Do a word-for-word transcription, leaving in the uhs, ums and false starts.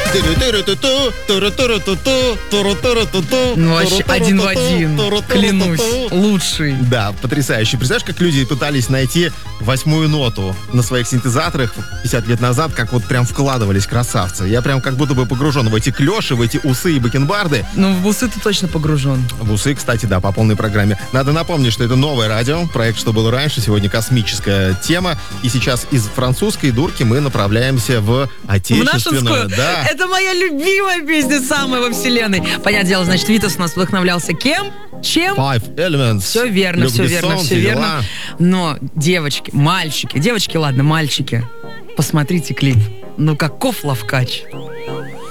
Ну, вообще один в один, клянусь, лучший. Да, потрясающе. Представляешь, как люди пытались найти восьмую ноту на своих синтезаторах пятьдесят лет назад, как вот прям вкладывались красавцы. Я прям как будто бы погружен в эти клёши, в эти усы и бакенбарды. Ну, в усы ты точно погружен. В усы, кстати, да, по полной программе. Надо напомнить, что это новое радио, проект «Что было раньше», сегодня космическая тема. И сейчас из французской дурки мы направляемся в отечественную. В да. Это моя любимая песня, самая во вселенной. Понятное дело, значит, Витас у нас вдохновлялся кем? Чем? Five Elements. Все верно, Люк все Бессон, верно, все дела. верно. Но, девочки, мальчики, девочки, ладно, мальчики, посмотрите клип. Ну, каков лавкач.